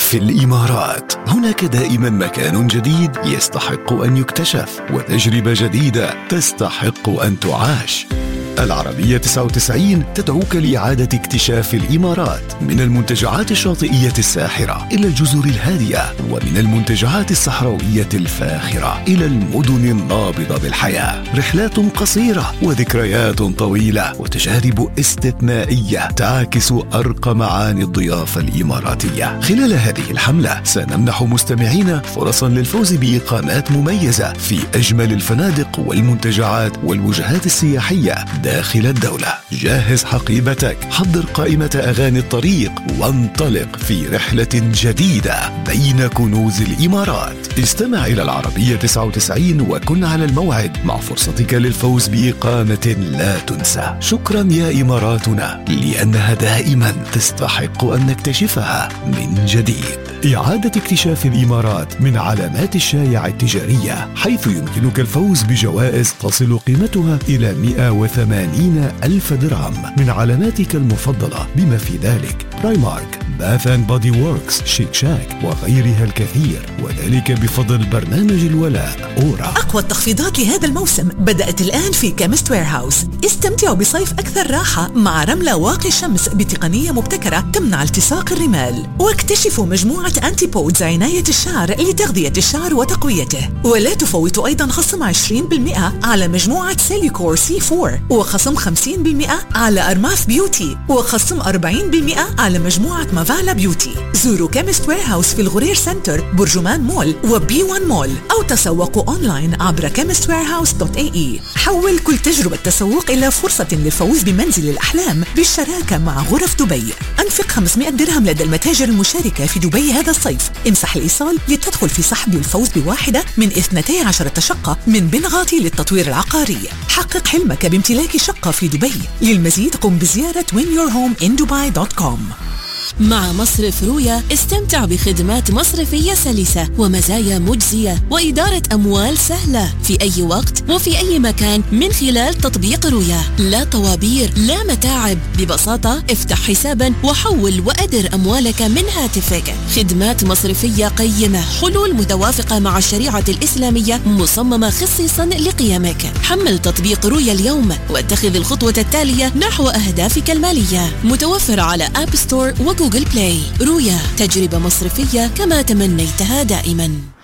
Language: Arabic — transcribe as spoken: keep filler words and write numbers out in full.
في الإمارات هناك دائما مكان جديد يستحق أن يكتشف وتجربة جديدة تستحق أن تعاش. العربية تسعة وتسعين تدعوك لإعادة اكتشاف الإمارات، من المنتجعات الشاطئية الساحرة إلى الجزر الهادية، ومن المنتجعات الصحراوية الفاخرة إلى المدن النابضة بالحياة. رحلات قصيرة وذكريات طويلة وتجارب استثنائية تعكس أرقى معاني الضيافة الإماراتية. خلال هذه الحملة سنمنح مستمعينا فرصا للفوز بإقامات مميزة في أجمل الفنادق والمنتجعات والوجهات السياحية داخل الدولة. جهز حقيبتك، حضر قائمة أغاني الطريق، وانطلق في رحلة جديدة بين كنوز الإمارات. استمع إلى العربية تسعة وتسعين وكن على الموعد مع فرصتك للفوز بإقامة لا تنسى. شكرا يا إماراتنا، لأنها دائما تستحق أن نكتشفها من جديد. إعادة اكتشاف الإمارات من علامات الشايع التجارية، حيث يمكنك الفوز بجوائز تصل قيمتها إلى مئة وثمانين ألف درهم من علاماتك المفضلة، بما في ذلك برايمارك، باث اند بودي ووركس، شيك شاك وغيرها الكثير، وذلك بفضل برنامج الولاء أورا. أقوى التخفيضات لهذا الموسم بدأت الآن في كيمست وير هاوس. استمتعوا بصيف أكثر راحة مع رملة واقي شمس بتقنية مبتكرة تمنع التصاق الرمال، واكتشفوا مجموعة أنتي بودز عناية الشعر لتغذية الشعر وتقويته. ولا تفوتوا أيضا خصم عشرين بالمئة على مجموعة سيليكور سي فور، وخصم خمسين بالمئة على أرماث بيوتي، وخصم أربعين بالمئة على مجموعة مافالا بيوتي. زوروا كيمست وير هاوس في الغرير سنتر، برجمان مول وبي وان مول، أو تسوقوا أونلاين عبر كيمست وير هاوس دوت اي اي. حول كل تجربة تسوق إلى فرصة للفوز بمنزل الأحلام بالشراكة مع غرف دبي. أنفق خمسمئة درهم لدى المتاجر المشاركة في دبي هذا الصيف. امسح الإيصال لتدخل في سحب الفوز بواحدة من اثنتي عشرة شقة من بنغاتي للتطوير العقاري. حقق حلمك بامتلاك شقة في دبي. للمزيد قم بزيارة win your home in dubai دوت كوم. مع مصرف رويا استمتع بخدمات مصرفية سلسة ومزايا مجزية وإدارة أموال سهلة في أي وقت وفي أي مكان من خلال تطبيق رويا. لا طوابير، لا متاعب، ببساطة افتح حسابا وحول وأدر أموالك من هاتفك. خدمات مصرفية قيمة، حلول متوافقة مع الشريعة الإسلامية مصممة خصيصا لقيمك. حمل تطبيق رويا اليوم واتخذ الخطوة التالية نحو أهدافك المالية. متوفر على آب ستور وجوجل بلاي. رويا، تجربة مصرفية كما تمنيتها دائما.